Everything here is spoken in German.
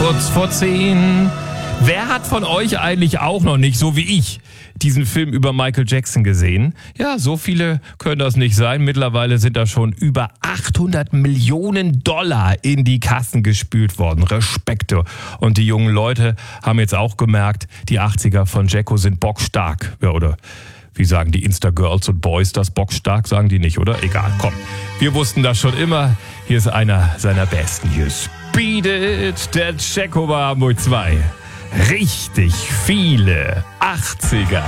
kurz vor 10. Wer hat von euch eigentlich auch noch nicht, so wie ich, diesen Film über Michael Jackson gesehen? Ja, so viele können das nicht sein. Mittlerweile sind da schon über 800 Millionen Dollar in die Kassen gespült worden. Respekte. Und die jungen Leute haben jetzt auch gemerkt, die 80er von Jacko sind bockstark. Ja, oder wie sagen die Insta-Girls und Boys das? Bockstark sagen die nicht, oder? Egal, komm. Wir wussten das schon immer. Hier ist einer seiner besten. Hier Speed It, der Jacko bei Hamburg 2. Richtig viele 80er.